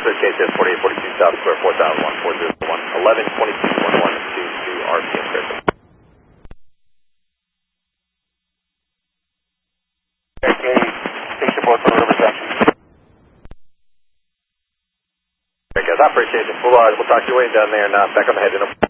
KCS 4842 South Square 4001 4001 1122 RPM clear. Okay, station 4 for River Junction. Okay, guys, I appreciate it. We'll talk to you way down there and back on the head.